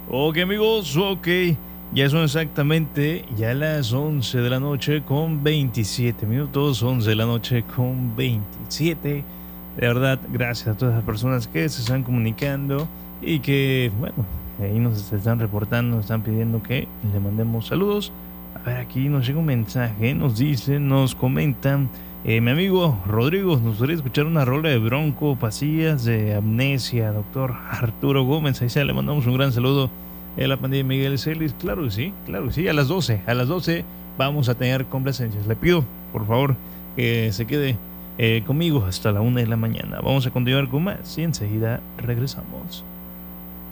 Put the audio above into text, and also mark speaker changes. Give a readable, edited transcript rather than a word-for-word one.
Speaker 1: Ok, amigos, ok. Ya son exactamente ya las 11 de la noche con 27 minutos. 11 de la noche con 27. De verdad, gracias a todas las personas que se están comunicando y que, bueno, ahí nos están reportando, nos están pidiendo que le mandemos saludos. A ver, aquí nos llega un mensaje, nos dicen, nos comentan. Mi amigo Rodrigo, nos gustaría escuchar una rola de Bronco, Pasillas de Amnesia, doctor Arturo Gómez. Ahí se le mandamos un gran saludo a la pandilla de Miguel Celis. Claro que sí, a las 12 vamos a tener complacencias. Le pido, por favor, que se quede conmigo hasta la 1 de la mañana. Vamos a continuar con más y enseguida regresamos.